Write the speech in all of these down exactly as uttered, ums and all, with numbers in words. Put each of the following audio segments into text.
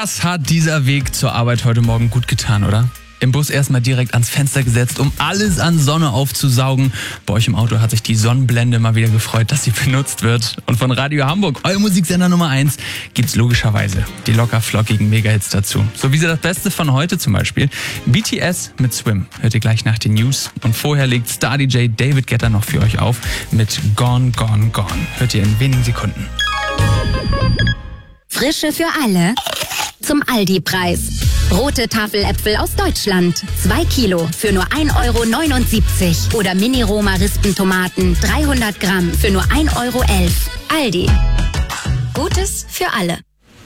Das hat dieser Weg zur Arbeit heute Morgen gut getan, oder? Im Bus erstmal direkt ans Fenster gesetzt, um alles an Sonne aufzusaugen. Bei euch im Auto hat sich die Sonnenblende mal wieder gefreut, dass sie benutzt wird. Und von Radio Hamburg, euer Musiksender Nummer eins, gibt's logischerweise die locker flockigen Megahits dazu. So wie sie das Beste von heute zum Beispiel. B T S mit Swim hört ihr gleich nach den News. Und vorher legt Star-D J David Guetta noch für euch auf mit Gone, Gone, Gone. Hört ihr in wenigen Sekunden. Frische für alle zum Aldi-Preis. Rote Tafeläpfel aus Deutschland. zwei Kilo für nur ein Euro neunundsiebzig. Oder Mini-Roma-Rispentomaten dreihundert Gramm für nur ein Euro elf. Aldi. Gutes für alle.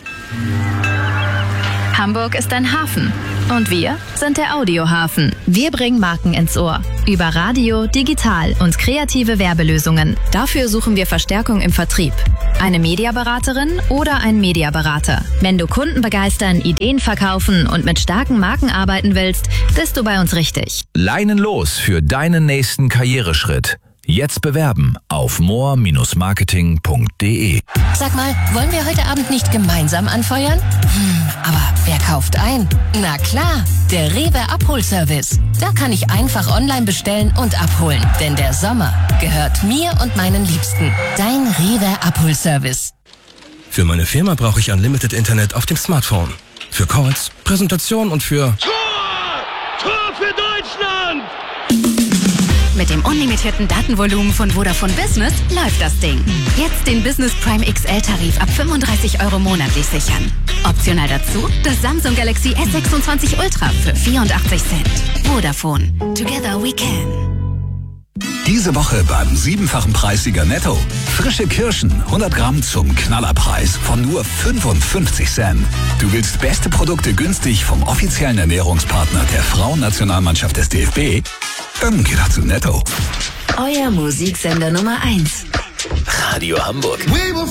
Hamburg ist ein Hafen. Und wir sind der Audiohafen. Wir bringen Marken ins Ohr. Über Radio, digital und kreative Werbelösungen. Dafür suchen wir Verstärkung im Vertrieb. Eine Mediaberaterin oder ein Mediaberater. Wenn du Kunden begeistern, Ideen verkaufen und mit starken Marken arbeiten willst, bist du bei uns richtig. Leinen los für deinen nächsten Karriereschritt. Jetzt bewerben auf more Bindestrich marketing punkt de. Sag mal, wollen wir heute Abend nicht gemeinsam anfeuern? Hm, aber wer kauft ein? Na klar, der Rewe Abholservice. Da kann ich einfach online bestellen und abholen. Denn der Sommer gehört mir und meinen Liebsten. Dein Rewe Abholservice. Für meine Firma brauche ich Unlimited Internet auf dem Smartphone. Für Calls, Präsentation und für... Tor! Tor für Deutschland! Mit dem unlimitierten Datenvolumen von Vodafone Business läuft das Ding. Jetzt den Business Prime X L-Tarif ab fünfunddreißig Euro monatlich sichern. Optional dazu das Samsung Galaxy S sechsundzwanzig Ultra für vierundachtzig Cent. Vodafone. Together we can. Diese Woche beim siebenfachen Preissieger Netto. Frische Kirschen, hundert Gramm zum Knallerpreis von nur fünfundfünfzig Cent. Du willst beste Produkte günstig vom offiziellen Ernährungspartner der Frauennationalmannschaft des D F B? Dann geh doch zu Netto. Euer Musiksender Nummer eins. Radio Hamburg.